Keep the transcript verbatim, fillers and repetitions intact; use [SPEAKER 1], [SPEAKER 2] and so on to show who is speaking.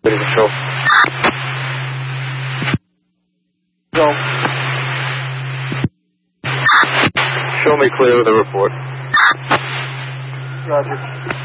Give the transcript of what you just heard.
[SPEAKER 1] City Control. Go. Show me clear with a report.
[SPEAKER 2] Roger.